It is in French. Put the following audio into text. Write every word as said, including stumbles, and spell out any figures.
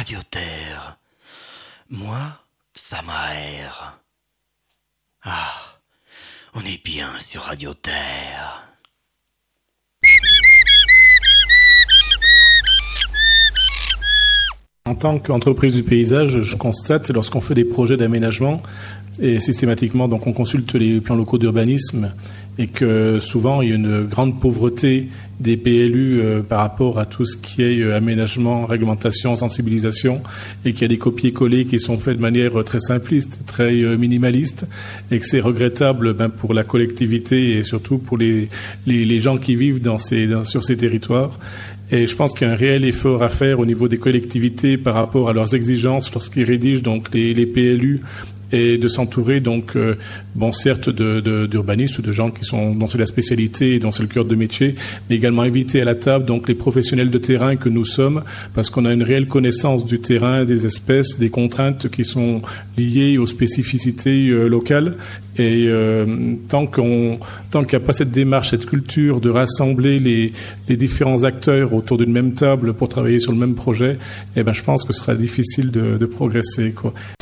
Radio Terre. Moi, ça m'aère. Ah, on est bien sur Radio Terre. En tant qu'entreprise du paysage, je constate, lorsqu'on fait des projets d'aménagement, et systématiquement, donc on consulte les plans locaux d'urbanisme, et que souvent il y a une grande pauvreté des P L U euh, par rapport à tout ce qui est euh, aménagement, réglementation, sensibilisation, et qu'il y a des copier-coller qui sont faits de manière très simpliste, très euh, minimaliste, et que c'est regrettable ben, pour la collectivité et surtout pour les, les, les gens qui vivent dans ces, dans, sur ces territoires. Et je pense qu'il y a un réel effort à faire au niveau des collectivités par rapport à leurs exigences lorsqu'ils rédigent donc les, les P L U, et de s'entourer donc euh, bon certes de, de, d'urbanistes ou de gens qui sont dont c'est la spécialité et dont c'est le cœur de métier, mais également inviter à la table donc les professionnels de terrain que nous sommes, parce qu'on a une réelle connaissance du terrain, des espèces, des contraintes qui sont liées aux spécificités euh, locales. Et euh, tant qu'on tant qu'il n'y a pas cette démarche, cette culture de rassembler les, les différents acteurs autour d'une même table pour travailler sur le même projet, eh ben je pense que ce sera difficile de, de progresser, quoi.